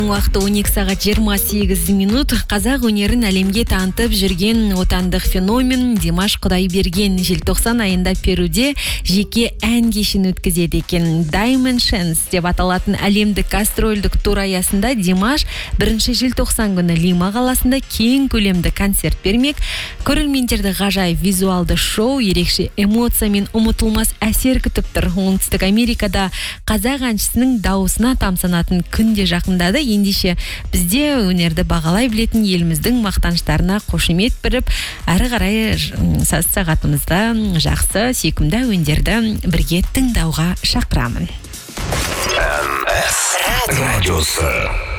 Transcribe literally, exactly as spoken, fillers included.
Уақыты он екі сағат жиырма сегіз минут. Қазақ өнерін әлемге танытып жүрген отандық феномен Димаш Құдайберген желтоқсан айында Перуде жеке ән кешін өткізеді екен. Dimensions деп аталатын әлемдік гастрольдік тур аясында Димаш бірінші желтоқсан күні Лима қаласында кең көлемді концерт бермек. Көрермендерді ғажайып визуалды шоу, ерекше эмоция мен ұмытылмас әсер күтіп тұр. Оңтүстік Америкада қазақ әншісінің дауысына тамсанатын күнде жақындады. Ендеше бізде өнерді бағалай білетін еліміздің мақтаныштарына қошемет беріп, әрі қарай саз сағатымызда жақсы, сүйкімді әуендерді бірге тыңдауға шақырамын. радиосы